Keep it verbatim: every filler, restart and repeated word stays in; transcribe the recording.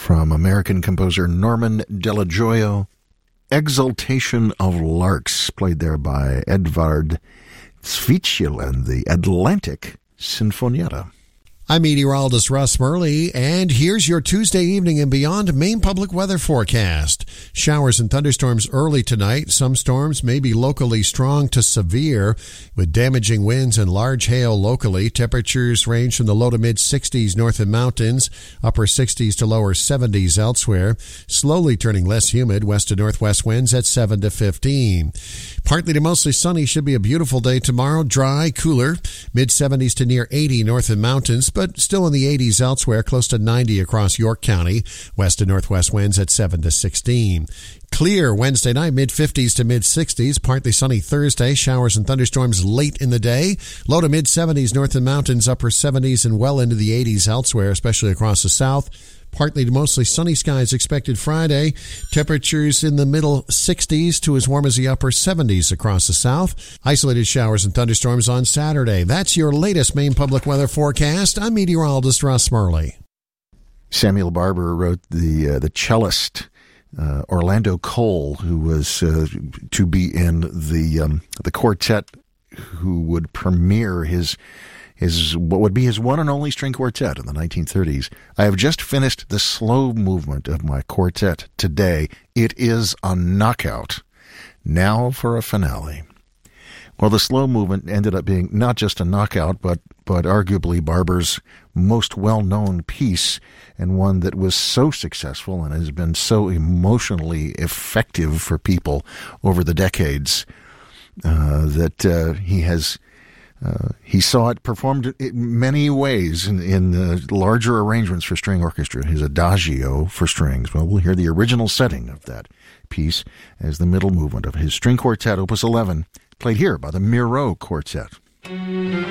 from American composer Norman Delajoyo. Exaltation of Larks, played there by Edvard Zvicil and the Atlantic Sinfonietta. I'm meteorologist Russ Murley, and here's your Tuesday evening and beyond Maine public weather forecast. Showers and thunderstorms early tonight. Some storms may be locally strong to severe, with damaging winds and large hail locally. Temperatures range from the low to mid sixties north of mountains, upper sixties to lower seventies elsewhere. Slowly turning less humid, west to northwest winds at seven to fifteen. Partly to mostly sunny, should be a beautiful day tomorrow. Dry, cooler, mid seventies to near eighty north of mountains, but still in the eighties elsewhere, close to ninety across York County. West to northwest winds at seven to sixteen. Clear Wednesday night, mid fifties to mid sixties. Partly sunny Thursday. Showers and thunderstorms late in the day. Low to mid seventies north of mountains, upper seventies and well into the eighties elsewhere, especially across the south. Partly to mostly sunny skies expected Friday. Temperatures in the middle sixties to as warm as the upper seventies across the south. Isolated showers and thunderstorms on Saturday. That's your latest Maine public weather forecast. I'm meteorologist Russ Murley. Samuel Barber wrote the uh, the cellist uh, Orlando Cole, who was uh, to be in the um, the quartet who would premiere his his what would be his one and only string quartet in the nineteen thirties. I have just finished the slow movement of my quartet today. It is a knockout. Now for a finale. Well, the slow movement ended up being not just a knockout, but but arguably Barber's most well-known piece, and one that was so successful and has been so emotionally effective for people over the decades uh, that uh, he has uh, he saw it performed in many ways in, in the larger arrangements for string orchestra. His Adagio for strings. Well, we'll hear the original setting of that piece as the middle movement of his string quartet, Opus eleven, played here by the Miro Quartet.